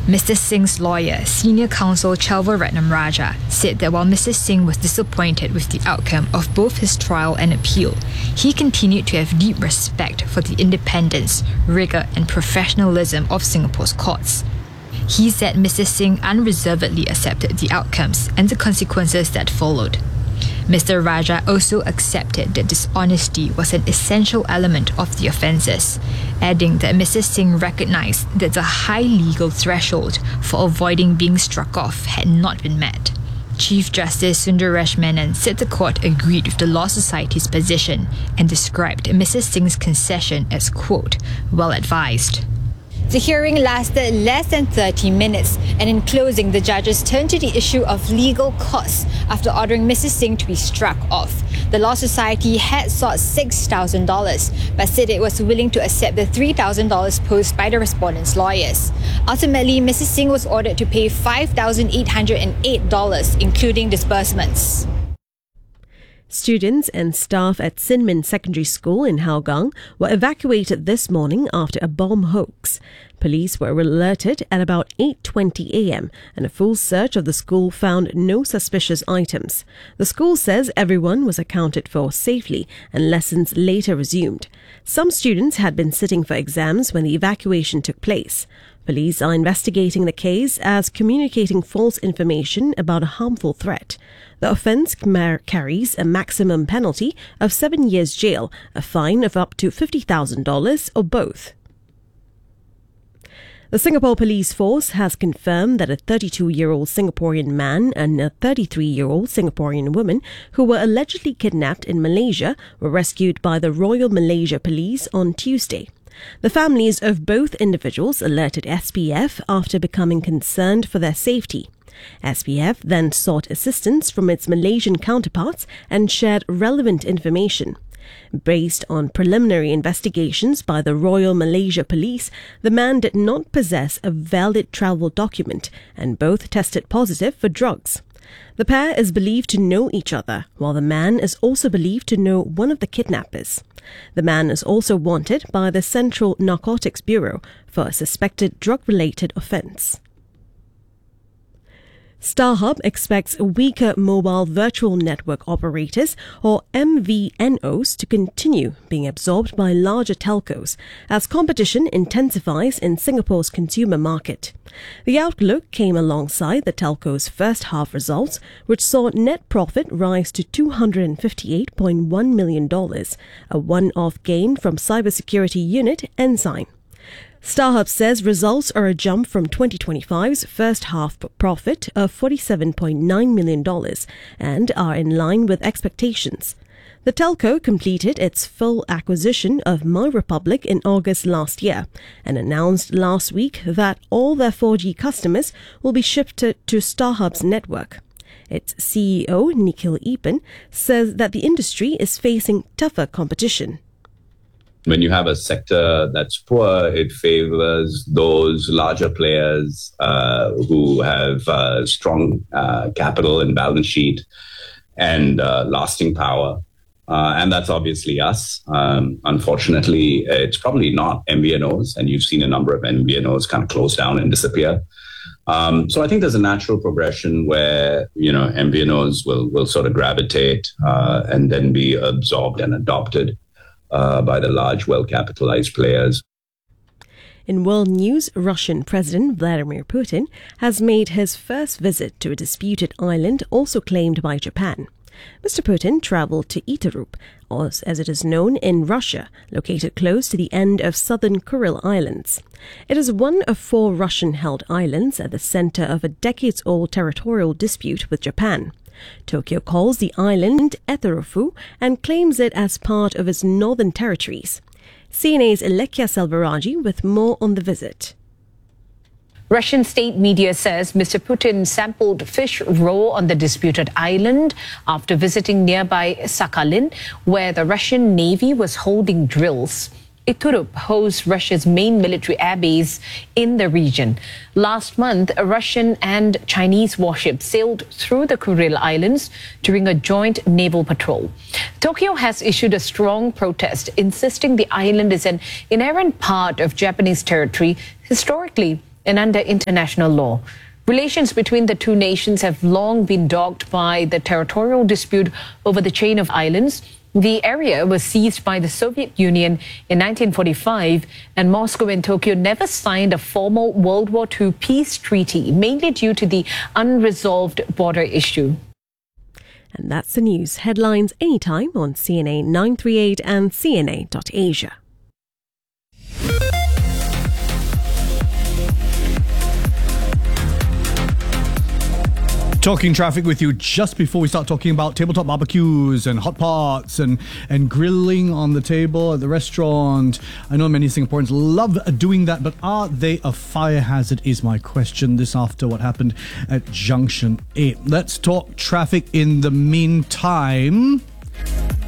Mr. Singh's lawyer, senior counsel Chelva Ratnam Raja, said that while Mr. Singh was disappointed with the outcome of both his trial and appeal, he continued to have deep respect for the independence, rigour and professionalism of Singapore's courts. He said Mr. Singh unreservedly accepted the outcomes and the consequences that followed. Mr. Raja also accepted that dishonesty was an essential element of the offences, adding that Mr. Singh recognised that the high legal threshold for avoiding being struck off had not been met. Chief Justice Sundaresh Menon said the court agreed with the Law Society's position and described Mr. Singh's concession as, quote, well advised. The hearing lasted less than 30 minutes, and in closing, the judges turned to the issue of legal costs after ordering Mrs. Singh to be struck off. The Law Society had sought $6,000, but said it was willing to accept the $3,000 posed by the respondents' lawyers. Ultimately, Mrs. Singh was ordered to pay $5,808, including disbursements. Students and staff at Sinmin Secondary School in Hougang were evacuated this morning after a bomb hoax. Police were alerted at about 8:20 a.m. and a full search of the school found no suspicious items. The school says everyone was accounted for safely and lessons later resumed. Some students had been sitting for exams when the evacuation took place. Police are investigating the case as communicating false information about a harmful threat. The offence carries a maximum penalty of 7 years jail, a fine of up to $50,000 or both. The Singapore Police Force has confirmed that a 32-year-old Singaporean man and a 33-year-old Singaporean woman who were allegedly kidnapped in Malaysia were rescued by the Royal Malaysia Police on Tuesday. The families of both individuals alerted SPF after becoming concerned for their safety. SPF then sought assistance from its Malaysian counterparts and shared relevant information. Based on preliminary investigations by the Royal Malaysia Police, the man did not possess a valid travel document and both tested positive for drugs. The pair is believed to know each other, while the man is also believed to know one of the kidnappers. The man is also wanted by the Central Narcotics Bureau for a suspected drug-related offence. StarHub expects weaker mobile virtual network operators, or MVNOs, to continue being absorbed by larger telcos as competition intensifies in Singapore's consumer market. The outlook came alongside the telco's first half results, which saw net profit rise to $258.1 million, a one-off gain from cybersecurity unit Ensign. StarHub says results are a jump from 2025's first half profit of $47.9 million and are in line with expectations. The telco completed its full acquisition of MyRepublic in August last year and announced last week that all their 4G customers will be shifted to StarHub's network. Its CEO, Nikhil Eapen, says that the industry is facing tougher competition. When you have a sector that's poor, it favors those larger players who have strong capital and balance sheet and lasting power. And that's obviously us. Unfortunately, it's probably not MVNOs, and you've seen a number of MVNOs kind of close down and disappear. So I think there's a natural progression where, MVNOs will sort of gravitate and then be absorbed and adopted by the large, well-capitalized players. In world news, Russian President Vladimir Putin has made his first visit to a disputed island also claimed by Japan. Mr. Putin travelled to Itarup, or as it is known in Russia, located close to the end of southern Kuril Islands. It is one of 4 Russian-held islands at the centre of a decades-old territorial dispute with Japan. Tokyo calls the island Etherafu and claims it as part of its northern territories. CNA's Alekia Selvaraju with more on the visit. Russian state media says Mr. Putin sampled fish raw on the disputed island after visiting nearby Sakhalin, where the Russian Navy was holding drills. Iturup hosts Russia's main military airbase in the region. Last month, a Russian and Chinese warship sailed through the Kuril Islands during a joint naval patrol. Tokyo has issued a strong protest, insisting the island is an inherent part of Japanese territory. Historically, and under international law. Relations between the two nations have long been dogged by the territorial dispute over the chain of islands. The area was seized by the Soviet Union in 1945, and Moscow and Tokyo never signed a formal World War II peace treaty, mainly due to the unresolved border issue. And that's the news. Headlines anytime on CNA 938 and CNA.Asia. Talking traffic with you just before we start talking about tabletop barbecues and hot pots and grilling on the table at the restaurant. I know many Singaporeans love doing that, but are they a fire hazard is my question this after what happened at Junction 8. Let's talk traffic in the meantime.